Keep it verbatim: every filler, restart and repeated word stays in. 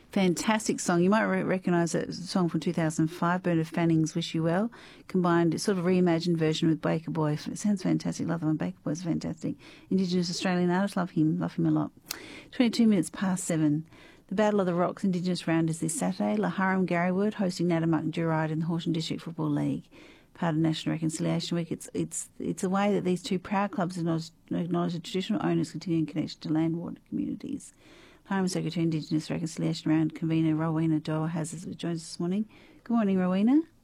Fantastic song. You might re- recognise that song from two thousand five, Bernard Fanning's Wish You Well, combined, it's sort of reimagined version with Baker Boy. It sounds fantastic. Love the one. Baker Boy's fantastic. Indigenous Australian artist. Love him. Love him a lot. twenty-two minutes past seven. The Battle of the Rocks Indigenous Round is this Saturday. Laharam Garryward hosting Nadamuck Duride in the Horsham District Football League. Part of National Reconciliation Week. It's it's it's a way that these two proud clubs acknowledge, acknowledge the traditional owners' continuing connection to land, water communities. Home Secretary Indigenous Reconciliation Round convener Rowena Doa has joined us this morning. Good morning, Rowena.